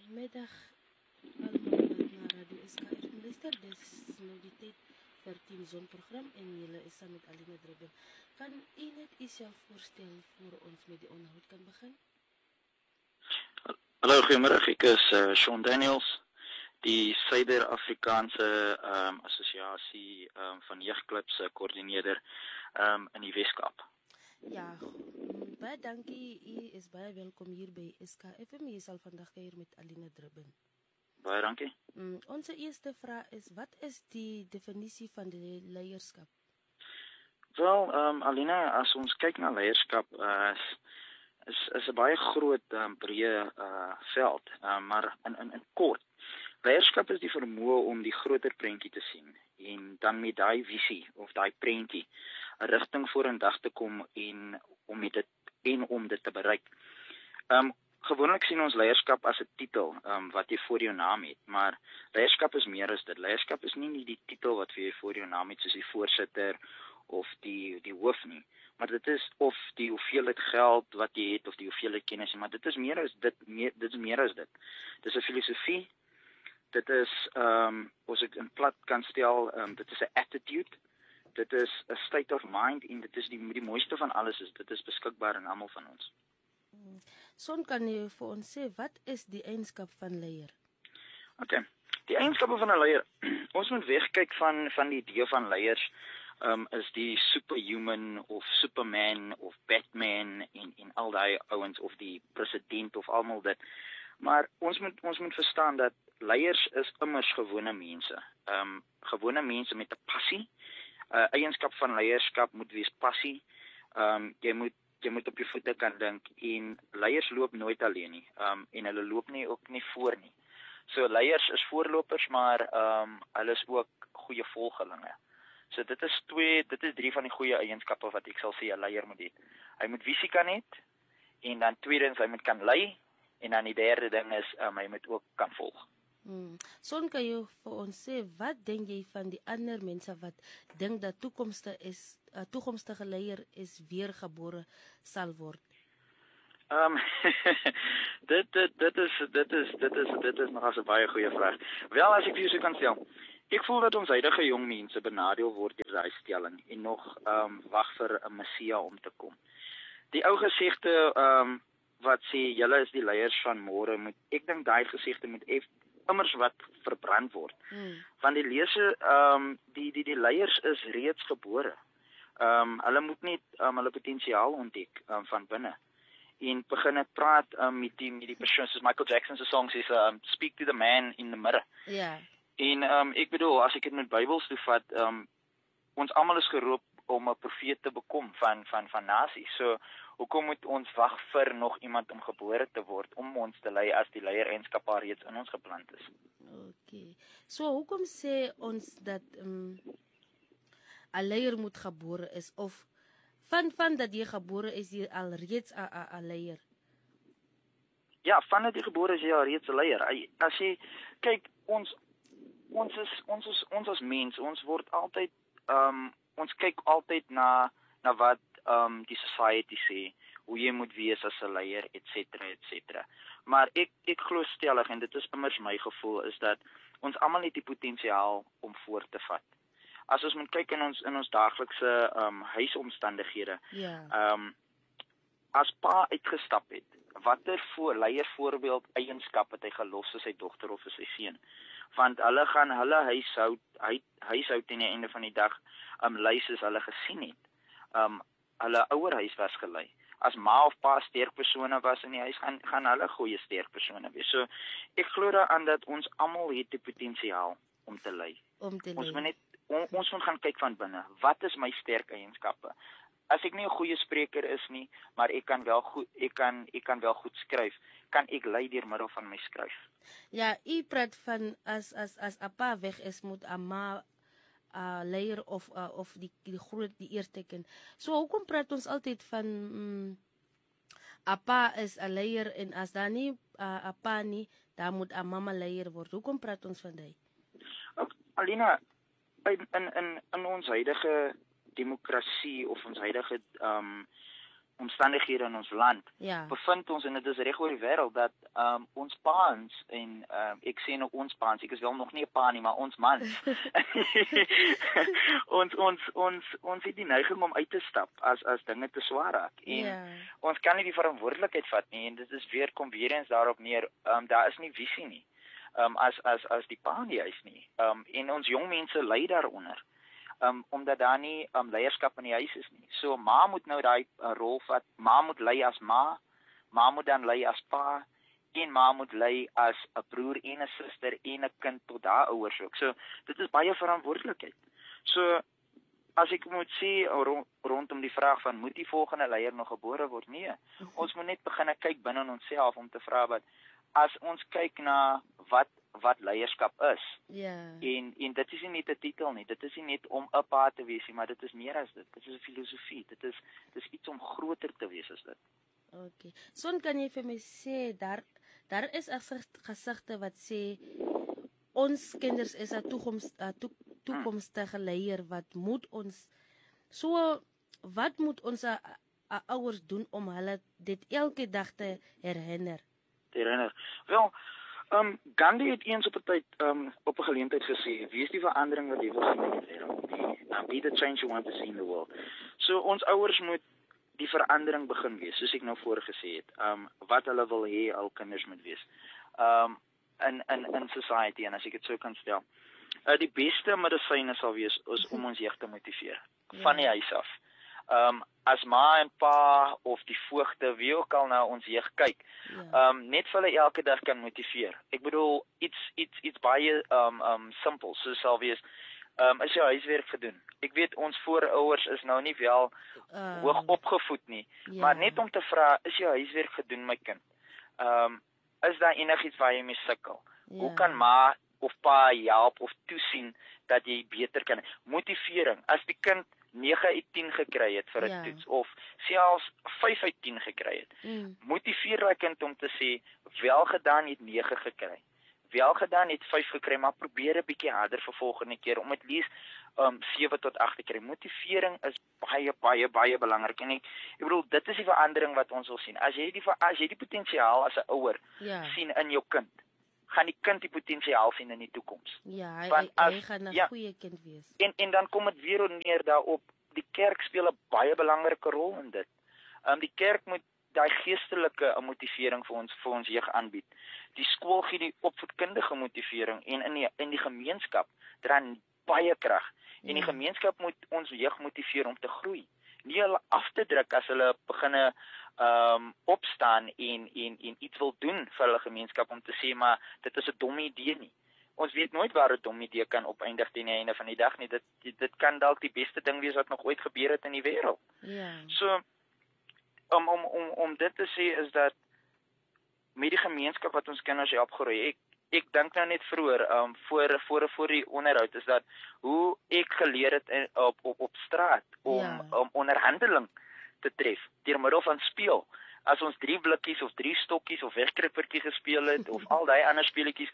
Middag almal wat na Radio SKF luister. Dis nou die tyd vir Team Zon program en julle is saam met Alina Dribben. Kan u net uself voorstel voor ons met die onderhoud kan begin? Hallo, goeiemôre. Ek is Sean Daniels, die Suider-Afrikaanse assosiasie van jeugklubs koördineerder in die Weskaap. Ja, baie dankie. U is baie welkom hier by SKFM. Jy sal vandag kuier met Alina Dribben. Baie dankie. Onze eerste vraag is, wat is die definisie van die leierskap? Wel, Alina, as ons kyk na leierskap, is 'n baie groot breë veld, maar in kort. Leierskap is die vermoë om die groter prentjie te sien en dan met daai visie of daai prentjie 'n rigting vorendag te kom en om dit te bereik. Gewoonlik sien ons leierskap as 'n titel wat jy voor jou naam het, maar leierskap is meer as dit. Leierskap is nie die titel wat vir jou voor jou naam het soos die voorsitter of die hoof nie, maar dit is of die hoeveelheid geld wat jy het of die hoeveelheid kennis, maar dit is meer as dit. Dit is meer as dit. Dis 'n filosofie. Dit is as ek in plat kan stel, dit is 'n attitude. Dit is 'n state of mind en dit is die mooiste van alles is dit is beskikbaar aan almal van ons. Son, kan jy vir ons sê, wat is die eienskap van leier? Okay. Die eienskappe van 'n leier. Ons moet wegkyk van die idee van leiers is die superhuman of Superman of Batman en al daai ouens of die president of almal dit. Maar ons moet verstaan dat leiers is immers gewone mense. Gewone mense met 'n passie. Eienskap van leierskap moet wees passie. Jy moet op jou voete kan dink en leiers loop nooit alleen nie. En hulle loop nie ook nie voor nie. So leiers is voorlopers, maar hulle is ook goeie volgelinge. So dit is 3 van die goeie eienskappe wat ek sal sê 'n leier moet hê. Hy moet visie kan hê en dan tweedens hy moet kan lei en dan die derde ding is hy moet ook kan volg. Son, kan jy vir ons sê, wat dink jy van die ander mense wat dink dat toekomstige leier is weergebore sal word? Dit is nog 'n baie goeie vraag. Wel, as ek vir jou so kan stel, ek voel dat ons huidige jong mense benadeel word deur daai stelling en nog wag vir 'n Messia om te kom. Die ou gesegde wat sê julle is die leiers van môre, ek dink daai gesegde moet immers wat verbrand word. Want die lese die leiers is reeds gebore. Hulle moet net hulle potensiaal ontdek van binne. En begin het praat met die persoon, soos Michael Jackson se song sê, speak to the man in the mirror. Ja. En ek bedoel, as ek dit met Bybels toevat, ons almal is geroep om 'n profeet te bekom van nasies. So hoekom moet ons wag vir nog iemand om gebore te word om ons te lei as die leiereienskappe reeds in ons geplant is? Okay. So hoekom sê ons dat 'n leier moet gebore is, of van dat jy gebore is jy al reeds 'n leier? Ja, van dat jy gebore is jy al reeds 'n leier. As jy kyk, ons as mens, ons word altyd ons kyk altyd na wat die society sê, hoe jy moet wees as 'n leier, etc. Maar ek glo stellig, en dit is immers my gevoel, is dat ons almal het die potensiaal om voor te vat. As ons moet kyk in ons daaglikse huisomstandighede, as pa uitgestap het, watter leiervoorbeeld eienskap het hy gelos vir sy dogter of vir sy seun? Want hulle gaan hulle huishoud teen die einde van die dag lei soos hulle gesien het. Hulle ouerhuis was gelei. As ma of pa sterk persone was in die huis, gaan hulle goeie sterk persone wees. So ek glo daaraan dat ons almal het die potensiaal om te lei. Ons moet gaan kyk van binne. Wat is my sterk eienskappe? As ek nie 'n goeie spreker is nie, maar ek kan wel goed skryf, kan ek lei deur middel van my skryf. Ja, u praat van as 'n pa weg is, moet 'n ma leier of die eerste kind. So hoekom praat ons altyd van 'n pa is 'n leier en as daar nie 'n pa nie, dan moet 'n mamma leier word? Hoekom praat ons van dit? Alina, in ons huidige demokrasie of ons huidige omstandighede in ons land, Ja. bevind ons, en dit is reg oor die wêreld, dat ons paans, en ek sê nou ons paans, ek is wel nog nie 'n pa nie, maar ons mans, ons het die neiging om uit te stap as dinge te swaar raak. En ons kan nie die verantwoordelikheid vat nie, en dit is kom weer eens daarop neer, daar is nie visie nie, as die pa in die huis nie. En ons jong mense ly daaronder. Omdat daar nie leierskap in die huis is nie. So ma moet nou daai rol vat. Ma moet lei as ma moet dan lei as pa, en ma moet lei as 'n broer en 'n suster en 'n kind tot haar ouers ook. So dit is baie verantwoordelikheid. So as ek moet sê rondom die vraag van moet die volgende leier nog gebore word? Nee. Ons moet net begin kyk binne in onsself om te vra wat as ons kyk na wat leierskap is. En dit is nie net 'n titel nie. Dit is nie net om 'n pa te wees nie, maar dit is meer as dit. Dit is 'n filosofie. Dit is iets om groter te wees as dit. Okay. Son, kan jy vir my sê daar is gesigte wat sê ons kinders is 'n toekomstige leier, wat moet ons wat moet ons ouers doen om hulle dit elke dag te herinner? Wel, Gandhi het eens op 'n tyd op 'n geleentheid gesê, wie is die verandering wat jy wil sien in die wêreld? Be the change you want to see in the world. So ons ouers moet die verandering begin wees, soos ek nou voorgesê het. Wat hulle wil hê al kinders moet wees. In society, en as ek dit so kan stel. Die beste medisyne sal wees om ons jeug te motiveer van die huis af. As ma en pa of die voogte, wie ook al na ons jeug kyk, net vir hulle elke dag kan motiveer. Ek bedoel iets baie simpel, so sal wees, is jou huiswerk gedoen. Ek weet ons voorouers is nou nie wel hoog opgevoed nie, maar net om te vra, is jou huiswerk gedoen, my kind? Is daar enigiets waar jy mee sukkel? Hoe kan ma of pa help of toesien dat jy beter kan? Motivering, as die kind 9 uit 10 gekry het vir 'n toets, of selfs 5 uit 10 gekry het. Motiveer daai kind om te sê, wel gedaan, het 9 gekry. Wel gedaan, het 5 gekry, maar probeer 'n bietjie harder vir volgende keer om at least 7 tot 8 te kry. Motivering is baie belangrik, en ek bedoel, dit is die verandering wat ons wil sien. As jy die potensiaal as 'n ouer sien in jou kind, gaan die kind die potensiaal sien in die toekoms. Hy gaan 'n goeie kind wees. En dan kom dit weer neer daarop, die kerk speel 'n baie belangrike rol in dit. Die kerk moet daai geestelike motivering vir ons jeug aanbied. Die skool gee die opvoedkundige motivering, en in die gemeenskap dra baie krag. En die gemeenskap moet ons jeug motiveer om te groei. Nie hulle af te druk as hulle beginne opstaan en iets wil doen vir hulle gemeenskap om te sê, maar dit is 'n domme idee nie. Ons weet nooit waar 'n domme idee kan opeindig teen die einde van die dag nie. Dit kan dalk die beste ding wees wat nog ooit gebeur het in die wêreld. So om dit te sê is dat met die gemeenskap wat ons kinders help groei. Ek dink nou net vroeër voor die onderhoud is dat hoe ek geleer het op straat om onderhandeling te tref deur middel van speel. As ons 3 blikkies of 3 stokkies of wegkruipertjie gespeel het of al daai ander speletjies,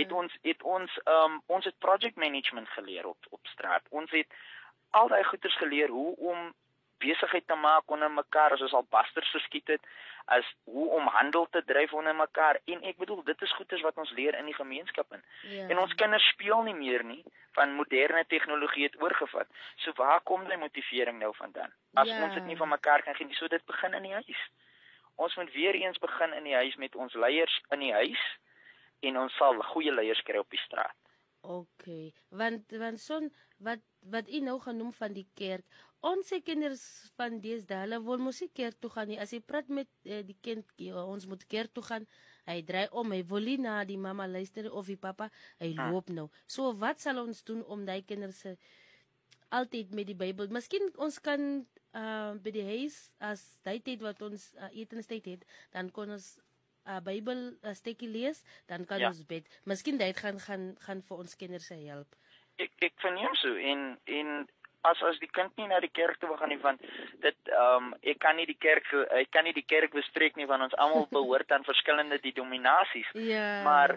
ons het project management geleer op straat. Ons het al daai goeters geleer hoe om besigheid te maak onder mekaar, as ons al basters geskiet het, as hoe om handel te dryf onder mekaar. En ek bedoel, dit is goeters wat ons leer in die gemeenskap in. En ons kinders speel nie meer nie, van moderne tegnologie het oorgevat. So waar kom die motivering nou vandaan? As ons dit nie van mekaar kan gee, so dit begin in die huis. Ons moet weer eens begin in die huis met ons leiers in die huis, en ons sal goeie leiers kry op die straat. Okay, want son wat u nou genoem van die kerk, ons kinders van deesdae, hulle wil mos nie kerk toe gaan nie. As jy praat met die kind, ons moet kerk toe gaan, hy draai om, hy wil nie na die mamma luister of die papa, hy loop nou. So wat sal ons doen om die kinders altyd met die Bybel? Miskien ons kan by die huis, as die tyd wat ons etenstyd het, dan kon ons Bybel stukkie lees, dan kan ons bid. Miskien dit gaan vir ons kinders help. Ek verneem so, en as die kind nie na die kerk toe gaan nie, want dit ek kan nie die kerk bespreek nie, want ons almal behoort aan verskillende denominasies. Maar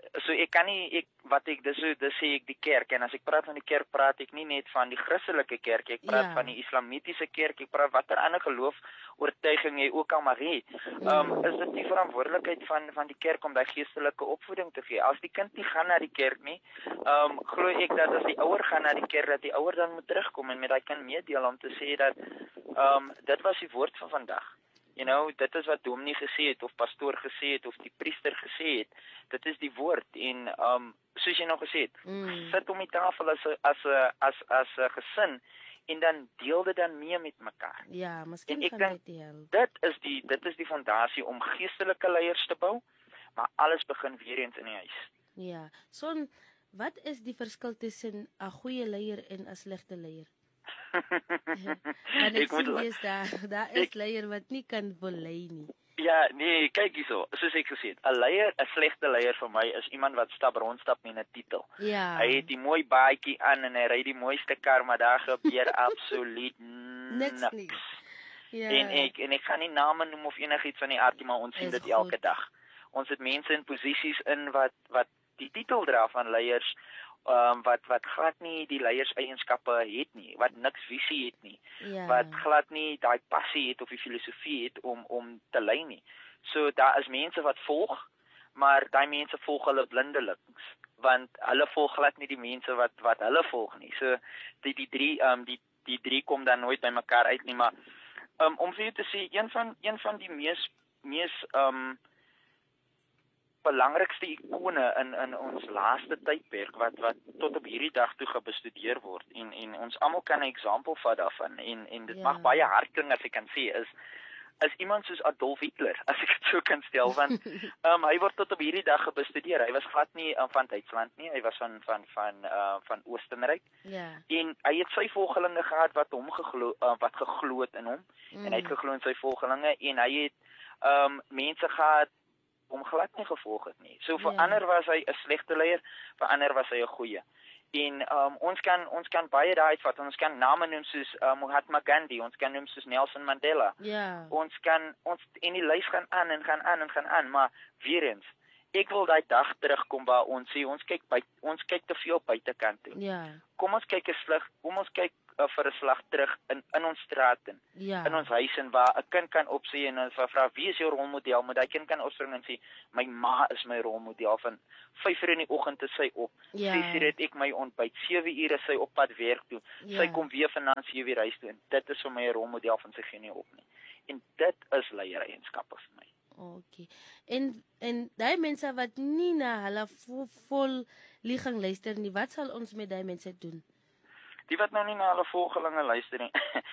so ek kan nie dis sê ek die kerk, en as ek praat van die kerk praat ek nie net van die Christelike kerk, ek praat van die Islamitiese kerk, ek praat watter ander geloof oortuiging jy ook al mag hê. Is dit die verantwoordelikheid van die kerk om daai geestelike opvoeding te gee. As die kind nie gaan na die kerk nie, glo ek dat as die ouer gaan na die kerk, dat die ouer dan moet terugkom en met daai kind meedeel om te sê dat dit was die woord van vandag. Dit is wat dominee gesê het, of pastoor gesê het, of die priester gesê het. Dit is die woord, en soos jy nou gesê het, sit om die tafel as 'n gesin, en dan deel dit dan mee met mekaar. Ja, miskien kan dit help. Dit is die fondasie om geestelike leiers te bou, maar alles begin weer eens in die huis. Ja, wat is die verskil tussen 'n goeie leier en 'n slegte leier? Want ek sien daar is leier wat nie kan volei nie. Ja, nee, kyk hierso, soos ek gesê het, 'n slegte leier vir my is iemand wat rondstap met 'n titel. Ja. Hy het die mooi baadjie aan en hy ry die mooiste kar, maar daar gebeur absoluut niks. Ja. En ek gaan nie name noem of enigiets van die aard, maar ons sien dit elke dag. Ons het mense in posisies in wat die titel dra van leiers, wat glad nie die leierseienskappe het nie, wat niks visie het nie, wat glad nie daai passie het of die filosofie het om te lei nie. So daar is mense wat volg, maar daai mense volg hulle blindelings, want hulle volg glad nie die mense wat hulle volg nie. So die drie kom dan nooit by mekaar uit nie, maar om vir jou te sê, een van die mees belangrikste ikone in ons laaste tydperk wat tot op hierdie dag toe gebestudeer word, en ons almal kan 'n eksempel vat daarvan, en dit mag baie hard klink as ek kan sê, is iemand soos Adolf Hitler, as ek dit so kan stel, want hy word tot op hierdie dag gebestudeer. Hy was glad nie van Duitsland nie, hy was van Oostenryk. En hy het sy volgelinge gehad wat geglo het in hom, en hy het geglo in sy volgelinge, en hy het mense gehad om glad nie gevolg het nie. So vir ander was hy 'n slegte leier, vir ander was hy 'n goeie. En ons kan baie daai uitvat. Ons kan name noem soos Mahatma Gandhi, ons kan noem soos Nelson Mandela. Ons en die lys gaan aan en gaan aan en gaan aan, maar weer eens, ek wil daai dag terugkom waar ons sê ons kyk te veel buitekant toe. Kom ons kyk vir 'n slag terug in ons straat in ons huis, en waar 'n kind kan opsê en vra wie is jou rolmodel, maar daai kind kan opspring en sê my ma is my rolmodel. Van 5:00 in die oggend is sy op, 6:00 het ek my ontbyt, 7:00 is sy op pad werk toe, sy kom weer vanaand 7:00 huis toe, en dit is vir my 'n rolmodel, van sy gee nie op nie. En dit is leiereienskappe vir my. Okay. En daai mense wat nie na hulle vol ligging luister nie, wat sal ons met daai mense doen? Die wat nou nie na hulle volgelinge luister nie.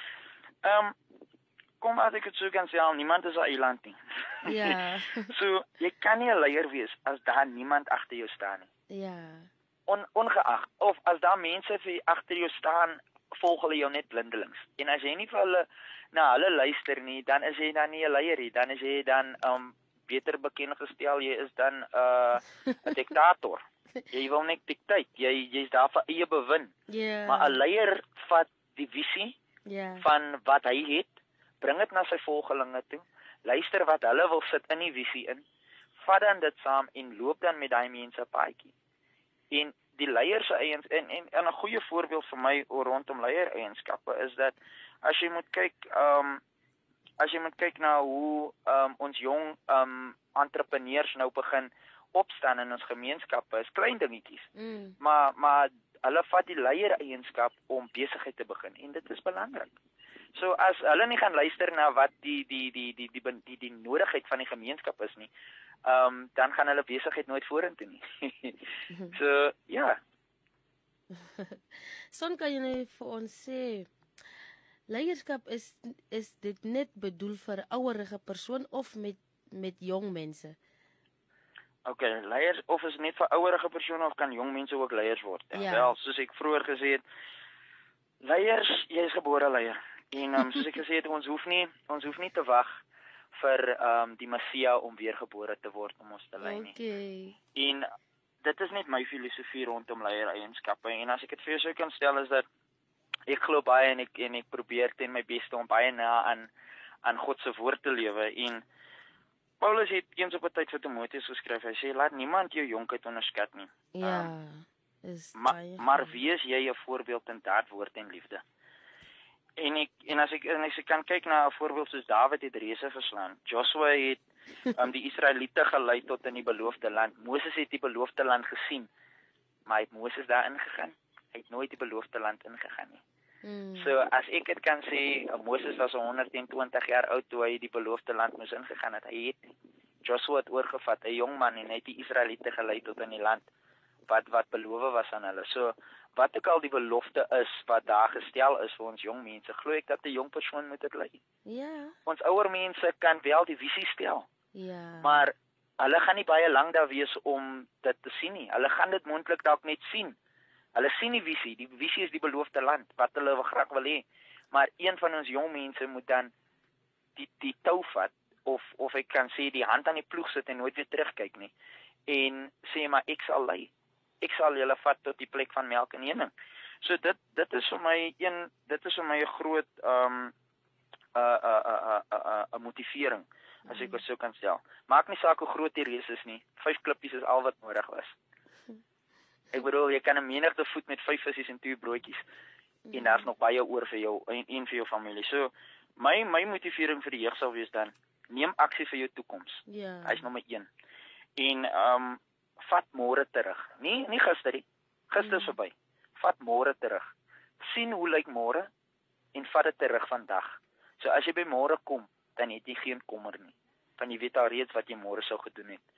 Kom as ek dit so kan sê, niemand is 'n eiland nie. Ja. So, jy kan nie 'n leier wees as daar niemand agter jou staan nie. Ja. Ongeag, of as daar mense vir agter jou staan, volg hulle jou net blindelings. En as jy nie vir hulle na hulle luister nie, dan is jy dan nie 'n leier nie, dan is jy dan beter bekend gestel, jy is dan 'n diktator. Jy wil net dikteer. Jy's daar vir eie bewin. Maar 'n leier vat die visie van wat hy het, bring dit na sy volgelinge toe, luister wat hulle wil sit in die visie in, vat dan dit saam en loop dan met daai mense paadjie. En die leier se en 'n goeie voorbeeld vir my rondom leiereienskappe is dat as jy moet kyk na hoe ons jong entrepreneurs nou begin opstaan in ons gemeenskappe, is klein dingetjies. Maar hulle vat die leiereienskap om besigheid te begin, en dit is belangrik. So as hulle nie gaan luister na wat die nodigheid van die gemeenskap is nie, dan gaan hulle besigheid nooit vorentoe nie. So ja. Son, kan jy net vir ons sê, leierskap is dit net bedoel vir ouerige persoon of met jong mense? Okay, leiers, of is net vir ouerige persone of kan jong mense ook leiers word? Wel, soos ek vroeër gesê het, leiers, jy is gebore leier. En soos ek gesê het, ons hoef nie te wag vir die Messia om weergebore te word om ons te lei nie. En dit is net my filosofie rondom leiereienskappe. En as ek dit vir jou sou kan stel, is dat ek glo baie en ek probeer ten my beste om baie na aan God se woord te lewe. En Paulus het eens op 'n tyd vir Timoteus geskryf. Hy sê laat niemand jou jonkheid onderskat nie. Ja, is Maar wees jy 'n voorbeeld in daad, woord en liefde. En as ek kan kyk na 'n voorbeeld soos Dawid het reuse verslaan. Joshua het die Israeliete gelei tot in die beloofde land. Moses het die beloofde land gesien, maar het Moses daar ingegaan? Hy het nooit die beloofde land ingegaan nie. So as ek dit kan sê, Moses was 120 jaar oud toe hy die beloofde land moes ingegaan het. Hy het Joshua het oorgevat, 'n jong man, en hy het die Israeliete gelei tot in die land wat beloof was aan hulle. So wat ook al die belofte is wat daar gestel is vir ons jong mense, glo ek dat 'n jong persoon moet dit lei. Ja. Ons ouer mense kan wel die visie stel. Ja. Maar hulle gaan nie baie lank daar wees om dit te sien nie. Hulle gaan dit moontlik dalk net sien. Hulle sien die visie. Die visie is die beloofde land wat hulle graag wil hê. Maar een van ons jong mense moet dan die tou vat of ek kan sê die hand aan die ploeg sit en nooit weer terugkyk nie. En sê maar ek sal lei. Ek sal julle vat tot die plek van melk en honing. So dit is vir my 'n groot 'n motivering as ek dit sou kan stel. Maak nie saak hoe groot die reus is nie. 5 klippies is al wat nodig was. Ek bedoel jy kan 'n menigte voed met 5 visse en 2 broodjies. En daar's nog baie oor vir jou en vir jou familie. So my motivering vir die jeug sal wees dan neem aksie vir jou toekoms. Ja. Hy's nommer 1. En vat môre terug. Nie gister nie. Gister is verby. Vat môre terug. Sien hoe lyk môre en vat dit terug vandag. So as jy by môre kom, dan het jy geen kommer nie. Want jy weet al reeds wat jy môre sou gedoen het.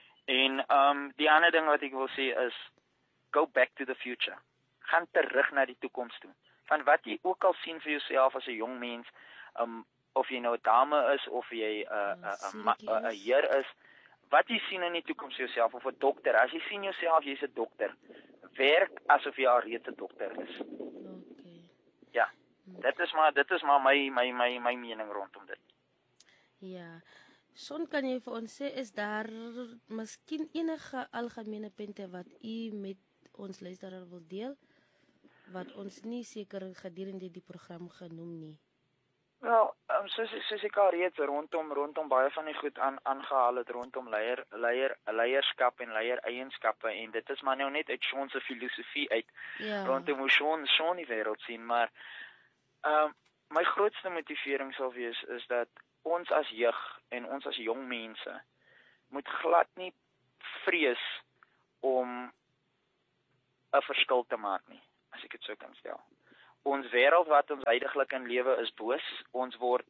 En die ander ding wat ek wil sê is go back to the future. Gaan terug na die toekoms toe. Van wat jy ook al sien vir jouself as 'n jong mens, of jy nou 'n dame is of jy 'n heer is, wat jy sien in die toekoms vir jouself of 'n dokter. As jy sien jouself jy's 'n dokter, werk asof jy al reeds 'n dokter is. Okay. Ja. Dit is maar my mening rondom dit. Ja. Son, kan jy vir ons sê is daar miskien enige algemene punte wat u met ons luisteraar wil deel wat ons nie seker gedurende die program genoem nie? Wel, soos ek al reeds rondom baie van die goed aangehaal het rondom leierskap en leiereienskappe, en dit is maar nou net uit Sean se filosofie uit rondom hoe Sean die wêreld sien, maar my grootste motivering sal wees is dat ons as jeug en ons as jong mense moet glad nie vrees om 'n verskil te maak nie, as ek dit sou kan stel. Ons wêreld wat ons heidaglik in lewe is boos. Ons word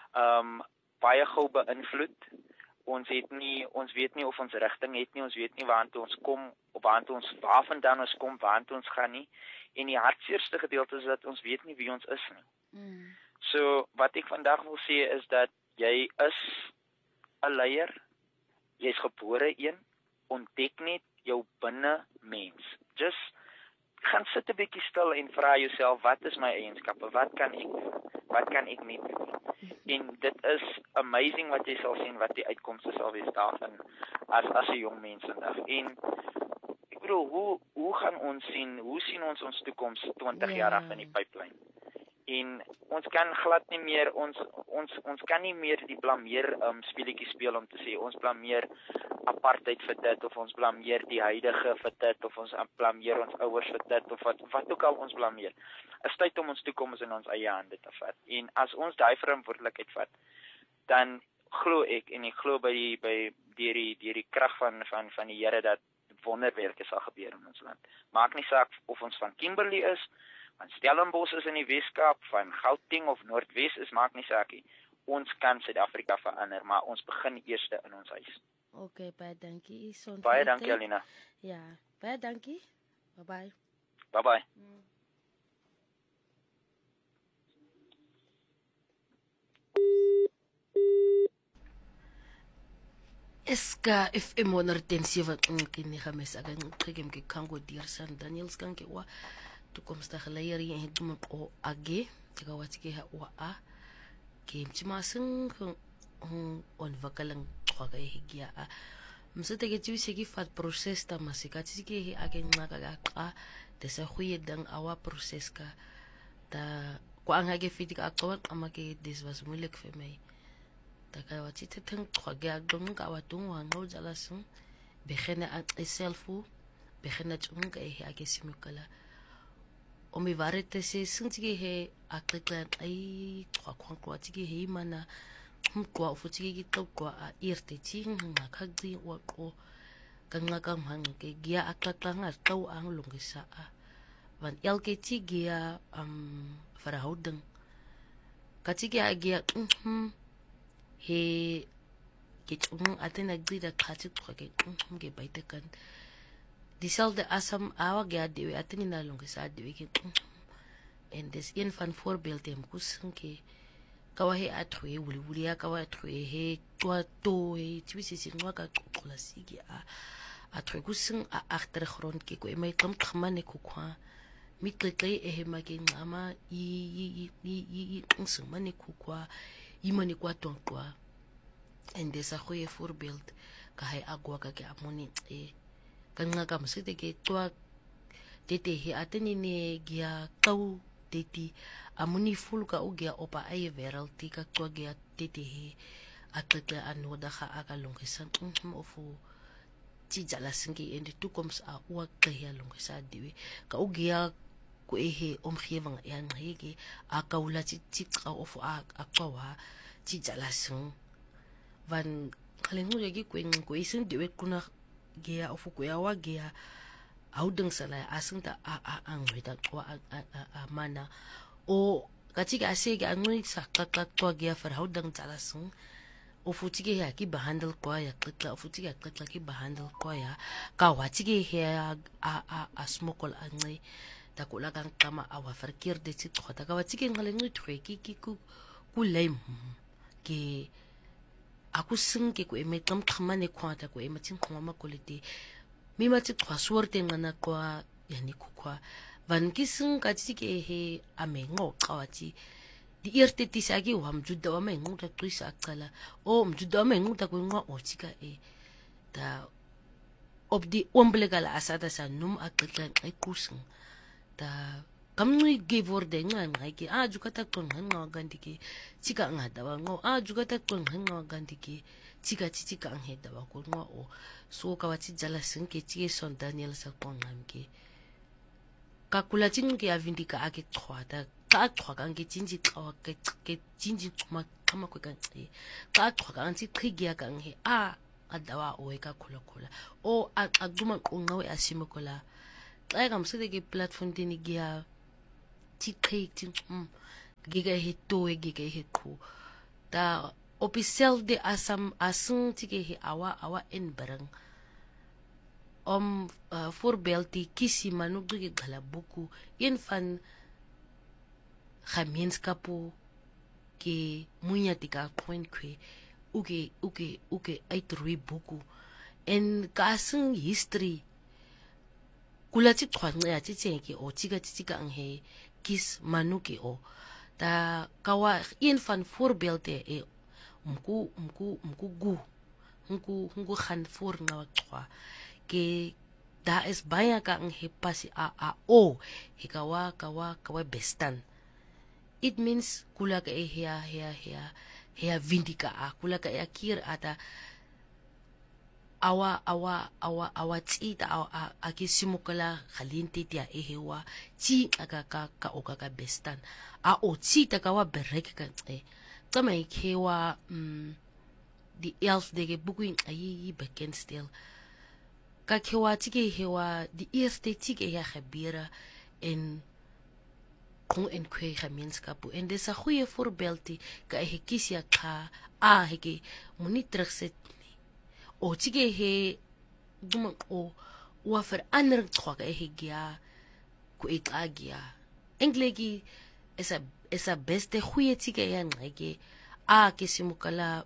baie gou beïnvloed. Ons weet nie of ons rigting het nie. Ons weet nie waartoe ons kom, of waarvandaan ons kom, waartoe ons gaan nie. En die hartseerste gedeelte is dat ons weet nie wie ons is nie. So wat ek vandag wil sê is dat jy is 'n leier. Jy's gebore een. Ontdek net jou binne mens. Just gaan sit 'n bietjie stil en vra jouself, wat is my eienskappe? Wat kan ek doen? Wat kan ek nie doen? En dit is amazing wat jy sal sien wat die uitkomste sal wees daarvan as 'n jong mens vandag. En ek bedoel, hoe gaan ons sien, hoe sien ons toekoms 20 jaar af in die pipeline? En ons kan glad nie meer ons kan nie meer die blameer speletjie speel om te sê ons blameer apartheid vir dit of ons blameer die huidige vir dit of ons blameer ons ouers vir dit of wat ook al ons blameer. Is tyd om ons toekoms in ons eie hande te vat. En as ons daai verantwoordelikheid vat, dan glo ek en ek glo by die krag van die Here dat wonderwerke sal gebeur in ons land. Maak nie saak of ons van Kimberley is, van Stellenbosch is in die Weskaap, van Gauteng of Noordwes is, maak nie saak nie. Ons kan Suid-Afrika verander, maar ons begin eers in ons huis. Okay, baie dankie. Baie dankie, Alina. Ja, baie dankie. Bye-bye. Bye-bye. Eska FM 107 kinega mesaga ngqheke mkikhango Dearson Daniels kanke wa toekomstige leier en het mo o age tika watike wa a ke mchimasing onvakalang xwaga higia a msete ke tsiki fat process ta masika tsiki he ake nxaka ka qa desa khuye dang awa process ka ta kwa ngake fitika aqwa qama ke this was mulek femei taka wa titeng twa ga dong ka wa dong wa ngo jala sung begene at selfu begene chung ka he ake simukala o mi varete se sung tigi he akekla ai twa kwang kwa tigi he mana kwa fu tigi ki kwa a irte chi nga khagdi wa ko kanga kang hang ke gia akakla nga tau ang lungisa a van elke tigi ya verhouding katigi a gia he kitung atena grida khatik khoke ge baite kan diezelfde asam awa ge adewe ateni na longisa adewe ke en des een van voorbeeld hem kusinke kawahe atwe wuli wuli ya kawa atwe he twa to he tibisi singwa ka qola sigi a atwe kusing a agtergrond ke ko emay kamane ko kwa mitletlei e ma ke ngama i nsumane ko kwa imani kwa tonkwa en desa goeie voorbeeld ka hy agwa ka ke amoni kan nga ka msite ke twa tete he ateni ne gia kau tete amoni ful ka ugia opa ai wereld ka twa gia tete he atlekle anoda ga aka longisa ofu ti jala singi in de toekoms a uwa kaya longisa diwe ka ugia ko ehe omgewing ya ngeke akaula ti ka ofu a akwa ti jala sing van kalengu yagi ko isin diwe kuna gea ofu ko ya wa gea houding sala asinta a angwita kwa a mana o katika asege angui sakaka kwa gea verhouding jala sing ofu tige ya ki behandel kwa ya klikla ofu tige klikla ki behandel kwa ya ka watige he a smokol angai takula kan kama awa verkeerde ti khota ka watige ngalengu tweki ki ku lem ke aku sing ke ko eme kam khamane khwata ko eme tin khoma makolite mi ma ti khwasworte ngana kwa yani kwa van kising ka ti ke he amengo qawati di irte ti sagi wa mjuda wa mengu ta twisa akala o mjuda wa mengu ta ko ngwa o tika ta ob di omblegala asata sa num akla ai kusing ta kamnui gevorde ngai jukata kon nga gandike tika ngada wa ngo jukata kon nga gandike tika ngeda wa ko ngo o so ka wati jala sinke ti son Daniel sa kon ngamke kakula tinke avindika ake khwata ka khwaka nge tinji tlawa ke tinji tsuma kama ko kan ka khwaka anti khigia kan he adawa o ka khula o aguma ko ngawe asimukola xa kamside ke platform tini gia tikei giga he to giga he ku ta opisel de asung tike he awa en barang voorbeeld die kisi manu ge gala buku een van gemeenskappe ke munya tika kwenkwe uke uitroei buku en kasung history kula ti khwanxe ya ti tsenge o tika anghe kis manuke o ta kawa een van voorbeelde mku gaan voor nga kwa ke da is baya ka anghe pasi o he kawa bestan it means kula ka hea vindika kula ka kir ata awa tsita akisimukala khalinti tia ehewa ti ka okaka bestan o tsita kawa berek ka kama ikewa the elf dege buku ayi bekend stil ka kewa tike hewa the eerste tike ya gebeur en kon en kwe gemeenskapu en dis 'n goeie voorbeeldie ka hy kies ja ka heke moenie terugsit o tike he duma o wa verander khwaka he gya ku ikagia englegi esa beste goeie tike ya ngeke ke simukala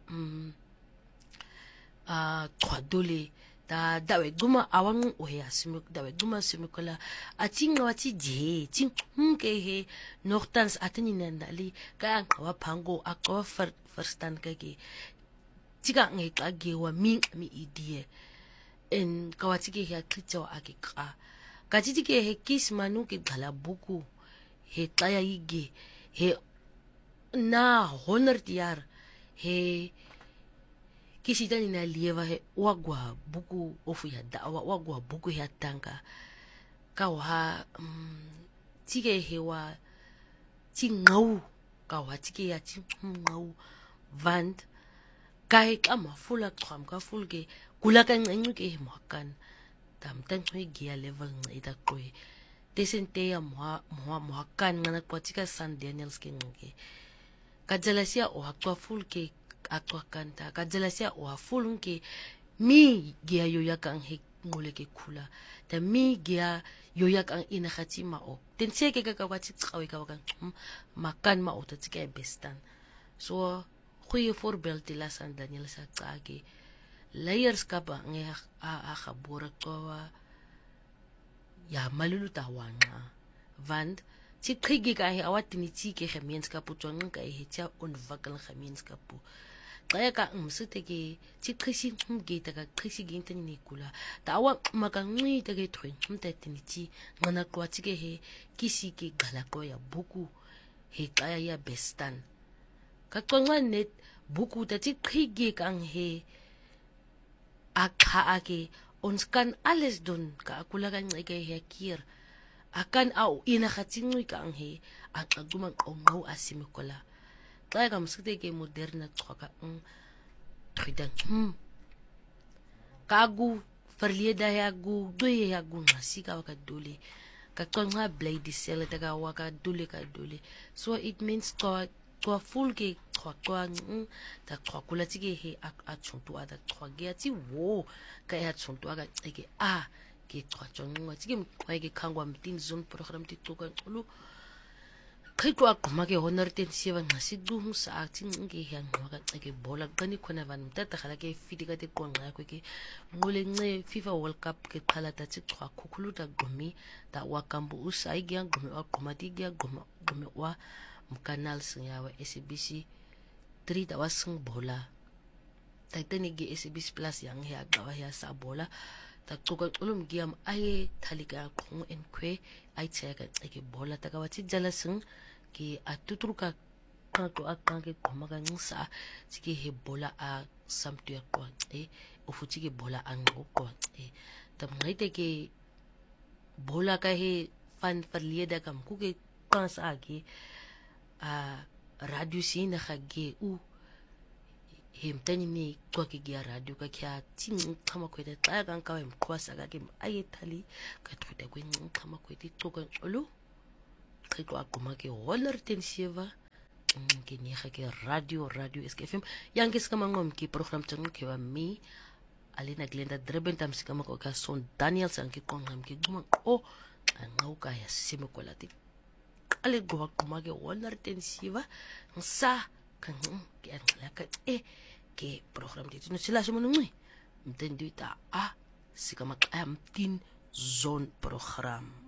khwadole dawe guma awang o ya simuk dawe guma simukala atinga wati je tin ke he nogtans atini nandali ka wa pango akwa verstaan kake tika ngeke wa mi idee en kawatike he klitso akika katike he kis manu ke gala buku he tlaya ige he na 100 jaar he Kisita ni na lieva he wagwa buku ofu ya dawa wagwa buku ya tanka kawa tige hewa ngau kawa tige ya ngau vand kai kama fula kwam ka fulke kula ka ncuke makan tam tan gia level ita kwe desente ya kan ngana kwatika San Daniels ke ngke kajalasia o hakwa fulke atwa kanta kajalasia o fulunke mi gia yoyak ang he ngule ke kula ta mi gia yoyak ang inahati mao tense ke kakawati tsawi kawakan makan mao ta tsike bestan so goeie voorbeeld die San Daniel sa tsage leierskap ang akabura kwa ya maluluta wanga want si trigi ka hi awat ni ti ke gemeenskap tsong ka hi tja onwikkel gemeenskap kaya ka msute ke si trisi ge ta ka trisi ge inteni ni kula ta awa makangni ta ke thren mta tini ti ngana kwa ti ke he kisi ke galako ya buku he kaya ya bestan ka tsonga net buku ta ti trigi kang he akha ake ons kan alles doen ka akulagan ngeke he kier akan au inakhatingui ka ang he akagumang ngau asimikola kaya ka msute ke moderna tsaka tridang kagu verlede ya gu doye ya gu ngasika waka dole ka tsonga blade sele daga waka dole ka dole so it means to full ke to ta kula tige he a chuntu ada to ge ti wo ka ya chuntu aga tige ke to chonga tige mqwa ke khangwa mtin zone program ti to ka lu khitwa kuma ke honor ten siwa ngasi du sa ti nge ya ngwa ka tige bola kani khona van mtata khala ke fitika te konga ko ke ngule nge FIFA World Cup ke khala ta ti to khukhulu ta gumi ta wakambu usai ge gumi wa komati ge gumi wa kanal senyawa SABC 3 ta wasang bola ta tani ge SABC Plus yang he agawa ya sa bola ta tsuka ulum giam ai thalika khong en kwe ai cheka ke bola ta kawati jalasung ki atutruka ka to akang ke khomaga ngsa chiki he bola a samtu ya ko ufuchi ke bola ang ko ta ngaite ke bola ka he fan verlede kam ku ke kans agi radio sina khage hemtani mi kwa ke gia radio ka kya ting khama kwete ta kan ka em kwasa ka ke ai thali ka thuta kwen khama kwete to ka olo khito akuma ke holler tensiva ke ni ke radio SKFM yang ke skama ngom ki program tsang ke wa mi alina glenda dreben tam skama ko ka Son Daniel sang ke kongam ke guma ngau ka ya simokolati ale go kuma ke holler tensiva sa kan ke an ka ke program dito no sila sumunungi mtendi ta sikama tin zone program